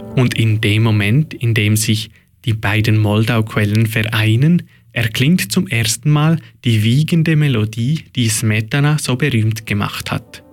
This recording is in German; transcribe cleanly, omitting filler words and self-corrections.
Und in dem Moment, in dem sich die beiden Moldau-Quellen vereinen, erklingt zum ersten Mal die wiegende Melodie, die Smetana so berühmt gemacht hat.